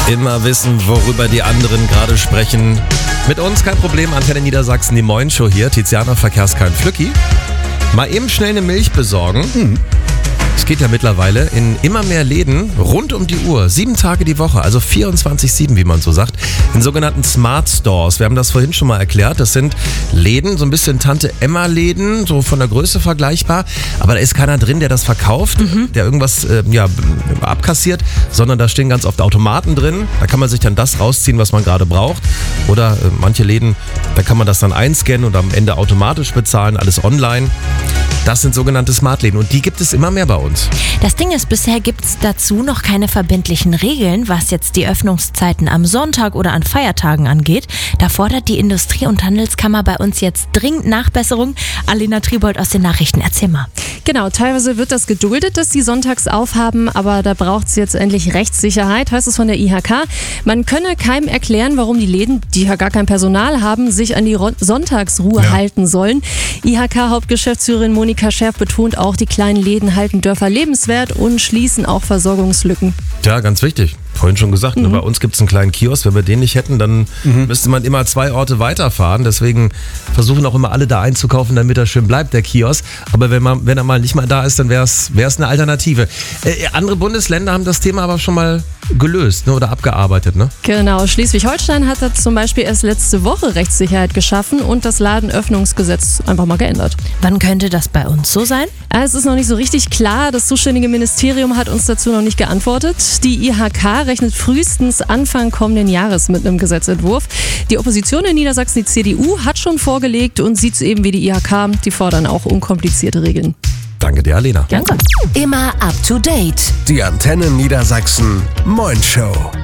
Immer wissen, worüber die anderen gerade sprechen. Mit uns kein Problem, Antenne Niedersachsen, die Moin-Show hier. Tiziana Verkehrskein Flücki. Mal eben schnell eine Milch besorgen. Es geht ja mittlerweile in immer mehr Läden rund um die Uhr, 7 Tage die Woche, also 24/7, wie man so sagt, in sogenannten Smart Stores. Wir haben das vorhin schon mal erklärt. Das sind Läden, so ein bisschen Tante-Emma-Läden, so von der Größe vergleichbar. Aber da ist keiner drin, der das verkauft, der irgendwas abkassiert, sondern da stehen ganz oft Automaten drin. Da kann man sich dann das rausziehen, was man gerade braucht. Oder manche Läden, da kann man das dann einscannen und am Ende automatisch bezahlen, alles online. Das sind sogenannte Smartläden und die gibt es immer mehr bei uns. Das Ding ist, bisher gibt es dazu noch keine verbindlichen Regeln, was jetzt die Öffnungszeiten am Sonntag oder an Feiertagen angeht. Da fordert die Industrie- und Handelskammer bei uns jetzt dringend Nachbesserung. Alena Triebold aus den Nachrichten, erzähl mal. Genau, teilweise wird das geduldet, dass die sonntags aufhaben, aber da braucht es jetzt endlich Rechtssicherheit, heißt es von der IHK. Man könne keinem erklären, warum die Läden, die ja gar kein Personal haben, sich an die Sonntagsruhe halten sollen. IHK-Hauptgeschäftsführerin Monika Scherf betont auch, die kleinen Läden halten Dörfer lebenswert und schließen auch Versorgungslücken. Ja, ganz wichtig. Vorhin schon gesagt, bei uns gibt es einen kleinen Kiosk. Wenn wir den nicht hätten, dann müsste man immer 2 Orte weiterfahren. Deswegen versuchen auch immer alle da einzukaufen, damit er schön bleibt, der Kiosk. Aber wenn er mal nicht mal da ist, dann wäre es eine Alternative. Andere Bundesländer haben das Thema aber schon mal gelöst, ne, oder abgearbeitet, ne? Genau, Schleswig-Holstein hat da zum Beispiel erst letzte Woche Rechtssicherheit geschaffen und das Ladenöffnungsgesetz einfach mal geändert. Wann könnte das bei uns so sein? Es ist noch nicht so richtig klar. Das zuständige Ministerium hat uns dazu noch nicht geantwortet. Die IHK rechnet frühestens Anfang kommenden Jahres mit einem Gesetzentwurf. Die Opposition in Niedersachsen, die CDU, hat schon vorgelegt und sieht es eben wie die IHK. Die fordern auch unkomplizierte Regeln. Danke dir, Alena. Danke. Immer up to date. Die Antenne Niedersachsen Moin-Show.